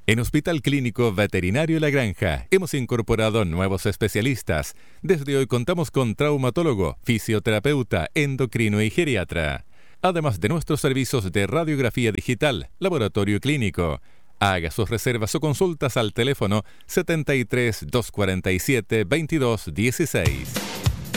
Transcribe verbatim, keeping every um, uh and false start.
En Hospital Clínico Veterinario La Granja hemos incorporado nuevos especialistas. Desde hoy contamos con traumatólogo, fisioterapeuta, endocrino y geriatra. Además de nuestros servicios de radiografía digital, laboratorio clínico. Haga sus reservas o consultas al teléfono setenta y tres, doscientos cuarenta y siete, veintidós dieciséis.